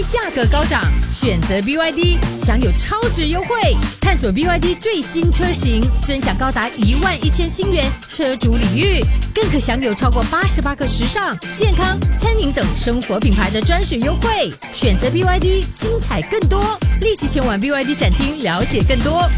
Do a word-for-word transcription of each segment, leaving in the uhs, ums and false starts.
价格高涨，选择 B Y D 享有超值优惠，探索 B Y D 最新车型，尊享高达一万一千新元车主礼遇，更可享有超过八十八个时尚、健康、餐饮等生活品牌的专属优惠。选择 B Y D， 精彩更多，立即前往 B Y D 展厅了解更多。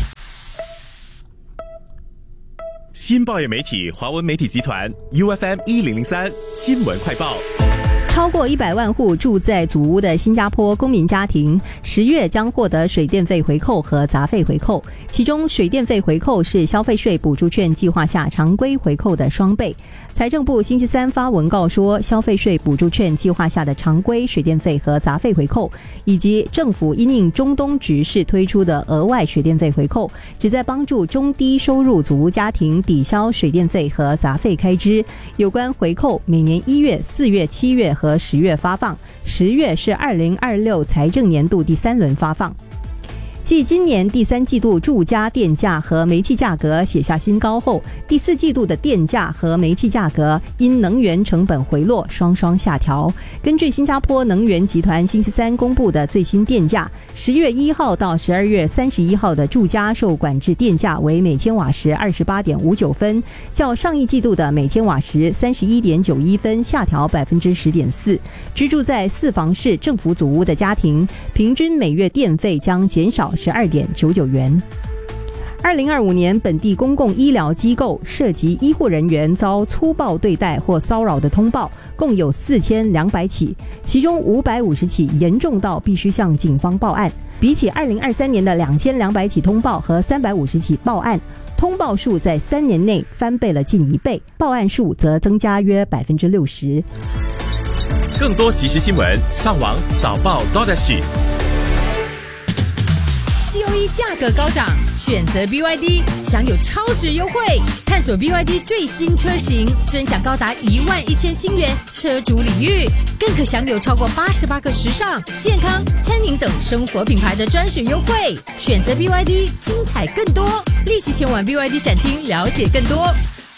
新报业媒体华文媒体集团 U F M 一零零三新闻快报。 超过一百万户住在祖屋的新加坡公民家庭，十月将获得水电费回扣和杂费回扣。其中，水电费回扣是消费税补助券计划下常规回扣的双倍。财政部星期三发文告说，消费税补助券计划下的常规水电费和杂费回扣，以及政府因应中东局势推出的额外水电费回扣，旨在帮助中低收入祖屋家庭抵消水电费和杂费开支。有关回扣，每年一月、四月、七月和十月发放，十月是二零二六财政年度第三轮发放。继今年第三季度住家电价和煤气价格写下新高后，第四季度的电价和煤气价格因能源成本回落双双下调。根据新加坡能源集团星期三公布的最新电价，十月一号到十二月三十一号的住家受管制电价为每千瓦时二十八点五九分，较上一季度的每千瓦时三十一点九一分下调百分之十点四。居住在四房式政府组屋的家庭，平均每月电费将减少十二点九九元。二零二五年本地公共医疗机构涉及医护人员遭粗暴对待或骚扰的通报共有四千两百起，其中五百五十起严重到必须向警方报案。比起二零二三年的两千两百起通报和三百五十起报案，通报数在三年内翻倍了近一倍，报案数则增加约百分之六十。 更多即时新闻，上网早报 .sg。 C O E 价格高涨，选择 B Y D 享有超值优惠，探索 B Y D 最新车型，尊享高达一万一千新元车主礼遇，更可享有超过八十八个时尚、健康、餐饮等生活品牌的专属优惠。选择 B Y D， 精彩更多，立即前往 B Y D 展厅了解更多。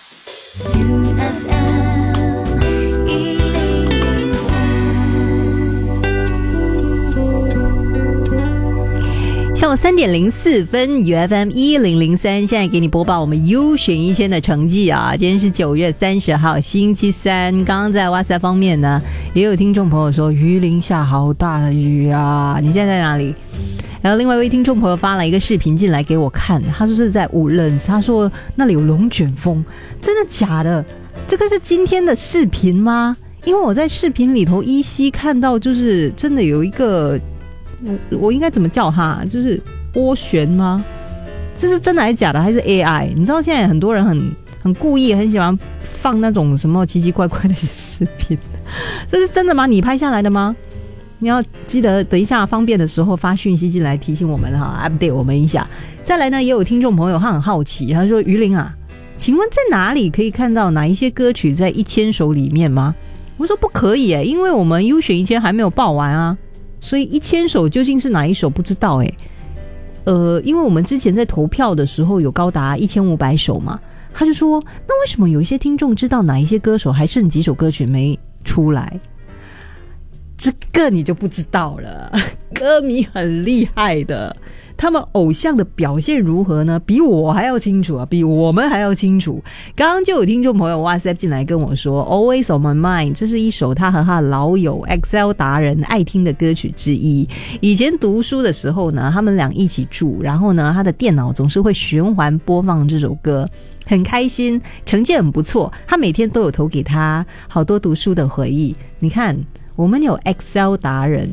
下午三点零四分 ，U F M 一零零三，现在给你播报我们 U 选一千的成绩啊！今天是九月三十号，星期三。刚刚在哇塞方面呢，也有听众朋友说，榆林下好大的雨啊！你现在在哪里？然后另外一位听众朋友发了一个视频进来给我看，他说是在武仑，他说那里有龙卷风，真的假的？这个是今天的视频吗？因为我在视频里头依稀看到，就是真的有一个。我, 我应该怎么叫它？就是涡旋吗？这是真的还是假的？还是 A I？ 你知道现在很多人很很故意很喜欢放那种什么奇奇怪怪的视频，这是真的吗？你拍下来的吗？你要记得等一下方便的时候发讯息进来提醒我们哈 ，update 我们一下。再来呢，也有听众朋友他很好奇，他说：“于林啊，请问在哪里可以看到哪一些歌曲在一千首里面吗？”我说不可以耶，因为我们优选一千还没有报完啊。所以一千首究竟是哪一首不知道哎，呃，因为我们之前在投票的时候有高达一千五百首嘛，他就说那为什么有一些听众知道哪一些歌手还剩几首歌曲没出来？这个你就不知道了，歌迷很厉害的，他们偶像的表现如何呢？比我还要清楚啊，比我们还要清楚。刚刚就有听众朋友 WhatsApp 进来跟我说 Always on my mind， 这是一首他和他的老友 Excel 达人爱听的歌曲之一。以前读书的时候呢，他们俩一起住，然后呢他的电脑总是会循环播放这首歌，很开心，成绩很不错，他每天都有投给他好多读书的回忆。你看我们有 Excel 达人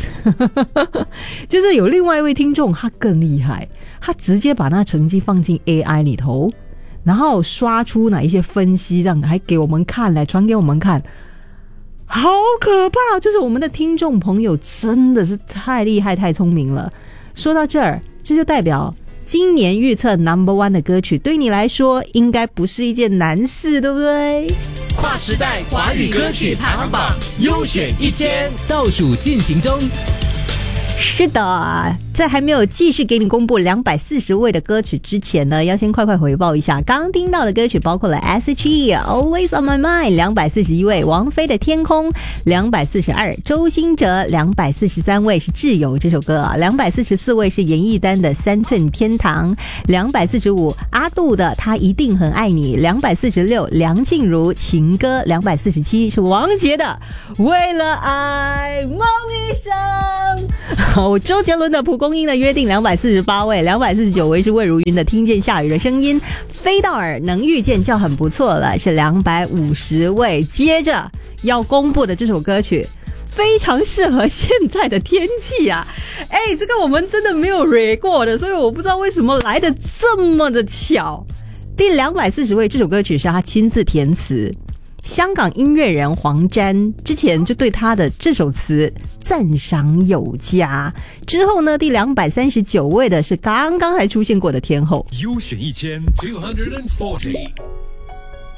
就是有另外一位听众他更厉害，他直接把那成绩放进 A I 里头，然后刷出哪一些分析，这样还给我们看，来传给我们看，好可怕！就是我们的听众朋友真的是太厉害太聪明了。说到这儿，这就代表今年预测 number one 的歌曲对你来说应该不是一件难事，对不对？ 跨时代华语歌曲排行榜优选一千倒数进行中。 是的， 在还没有继续给你公布两百四十位的歌曲之前呢，要先快快回报一下刚听到的歌曲，包括了 S H E Always on My Mind 两百四十一位，王菲的天空两百四十二，周兴哲两百四十三位是挚友这首歌啊，两百四十四位是严艺丹的三寸天堂，两百四十五阿杜的他一定很爱你，两百四十六梁静茹情歌，两百四十七是王杰的为了爱梦一生，周杰伦的蒲公英的约定两百四十八位，两百四十九位是魏如云的听见下雨的声音，飞到耳能遇见就很不错了，是两百五十位。接着要公布的这首歌曲非常适合现在的天气啊！哎，这个我们真的没有 re 过的，所以我不知道为什么来的这么的巧。第两百四十位，这首歌曲是他亲自填词，香港音乐人黄沾之前就对他的这首词赞赏有加。之后呢，第两百三十九位的是刚刚还出现过的天后， 优选一千 two hundred forty。